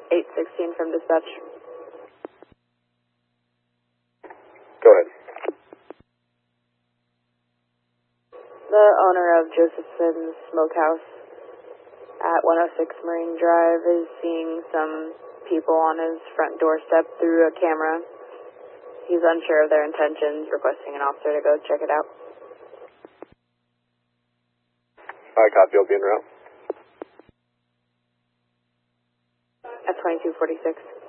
816 from dispatch. Go ahead. The owner of Josephson's Smokehouse at 106 Marine Drive is seeing some people on his front doorstep through a camera. He's unsure of their intentions, requesting an officer to go check it out. Copy, I'll be en route. At 2246.